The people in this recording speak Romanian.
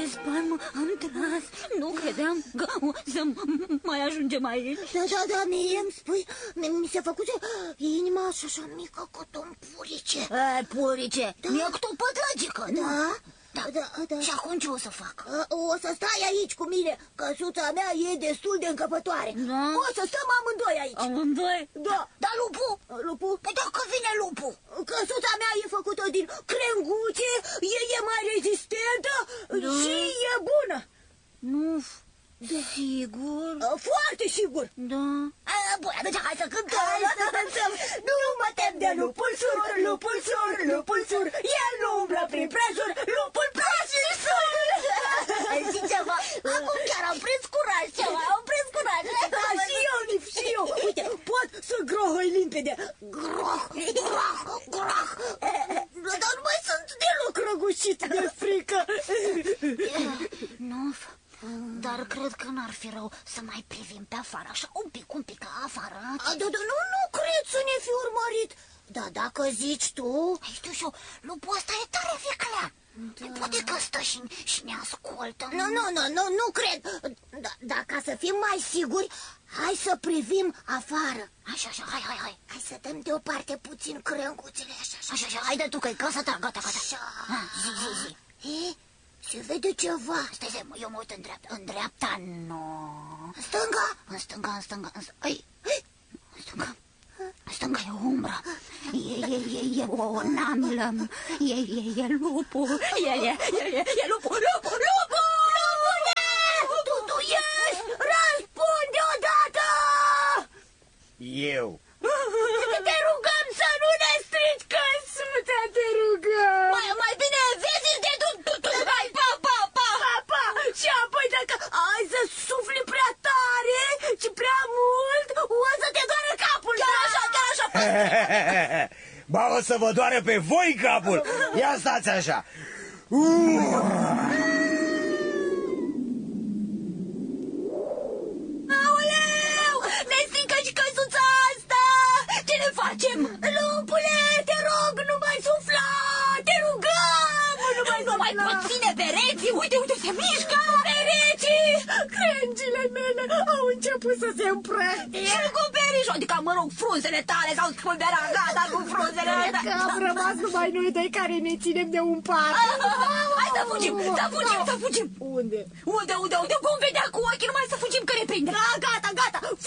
spalmă am tras. Nu credeam că o să mai ajungem aici. Da, mie îmi spui, mi se făcuse inima așa mică cât un purice. Purice, mi-e cât o pătrăgică, Da. Și acum ce o să fac? O să stai aici cu mine, căsuța mea e destul de încăpătoare. Da? O să stăm amândoi aici. Amândoi? Da. Dar lupul? Lupul? Păi dacă vine lupul? Căsuța mea e făcută din crenguțe, e mai rezistentă și e bună. Nu, sigur? Foarte sigur. Da. Bun, atunci hai să cântăm. Hai să cântăm. Nu mă tem de lupul sur, lupul sur, lupul sur. El nu umblă prin prejur, lupul praf și sur. Știi ceva? Acum chiar am prins curaj ceva, am prins curaj. Da, și eu. Uite, pot să grohăi limpede. Groh. Dar nu mai sunt deloc răgușit de frică. Nu, dar cred că n-ar fi rău să mai privim pe afară, așa un pic afară. Nu cred să ne fi urmărit. Da, dacă zici tu... Știu și eu, lupul ăsta e tare viclean. Poate că stă și ne ascultă. Nu cred. Dar ca să fim mai siguri, hai să privim afară. Așa, hai. Hai să dăm deoparte puțin crenguțele, așa. Așa, haide tu că-i casa ta, gata. Așa. Zi. Se vede ceva. Stai, eu mă uit în dreapta. În dreapta, nu. În stânga? În stânga. În stânga e umbră. E o namlă. E lupul. E lupul. Lupule! Tu ești! Răspunde odată! Eu. Te rugăm să nu ne strici căsuța, te rugăm! Mai bine vezi de tu. Hai, pa! Și apoi dacă ai să sufli prea tare și prea mult, o să te doară capul! Chiar așa! Ba, o să vă doare pe voi capul. Ia stați așa. Aoleu! Ne strică și căsuța asta! Ce ne facem? Lupule, te rog, nu mai sufla! Te rugăm! Nu mai pot ține pereții! Uite, se mișcă! Pereții! Crengile mele au început să se împrăștie! Și cu perișul, adică, frunzele tale s-au spulberat, gata cu frunzele! Că am rămas numai noi doi care ne ținem de un pat! Hai să fugim! Unde? Unde? Vom vedea cu ochii, numai să fugim că ne prinde! Gata!